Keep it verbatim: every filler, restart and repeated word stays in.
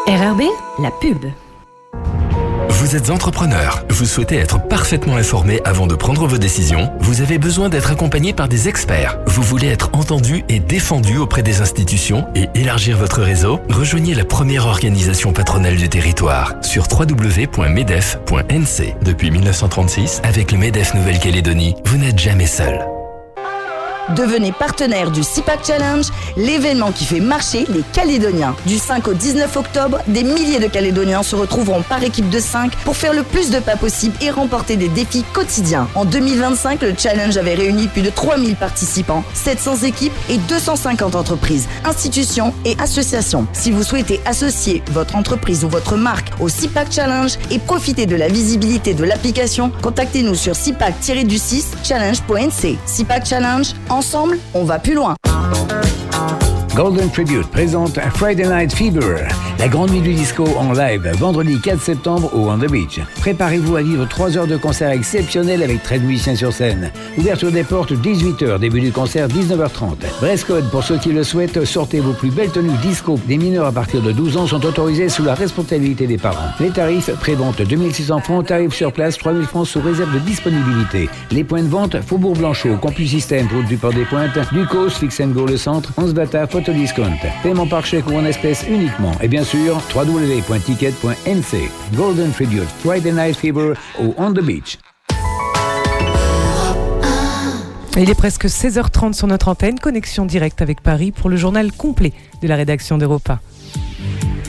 R R B, la pub. Vous êtes entrepreneur, vous souhaitez être parfaitement informé avant de prendre vos décisions, vous avez besoin d'être accompagné par des experts, vous voulez être entendu et défendu auprès des institutions et élargir votre réseau, rejoignez la première organisation patronale du territoire sur w w w point medef point n c. Depuis mille neuf cent trente-six, avec le MEDEF Nouvelle-Calédonie, vous n'êtes jamais seul. Devenez partenaire du CIPAC Challenge, l'événement qui fait marcher les Calédoniens. Du cinq au dix-neuf octobre, des milliers de Calédoniens se retrouveront par équipe de cinq pour faire le plus de pas possible et remporter des défis quotidiens. En deux mille vingt-cinq, le challenge avait réuni plus de trois mille participants, sept cents équipes et deux cent cinquante entreprises, institutions et associations. Si vous souhaitez associer votre entreprise ou votre marque au CIPAC Challenge et profiter de la visibilité de l'application, contactez-nous sur cipac du six challenge point n c. CIPAC Challenge, ensemble, on va plus loin. Golden Tribute présente Friday Night Fever, la grande nuit du disco en live, vendredi quatre septembre au On The Beach. Préparez-vous à vivre trois heures de concert exceptionnel avec treize musiciens sur scène. Ouverture des portes dix-huit heures, début du concert dix-neuf heures trente. Dress code pour ceux qui le souhaitent, sortez vos plus belles tenues disco. Des mineurs à partir de douze ans sont autorisés sous la responsabilité des parents. Les tarifs, pré-vente deux mille six cents francs, tarifs sur place trois mille francs sous réserve de disponibilité. Les points de vente, Faubourg Blanchot, Campus Système, route du Port des Pointes, Ducos, Fix and Go le centre, Ansbata, Photodiscount. Paiement par chèque ou en espèces uniquement. Et bien sûr, w w w point ticket point n c. Golden Tribute Friday Night Fever au On The Beach. Il est presque seize heures trente sur notre antenne. Connexion directe avec Paris pour le journal complet de la rédaction d'Europa.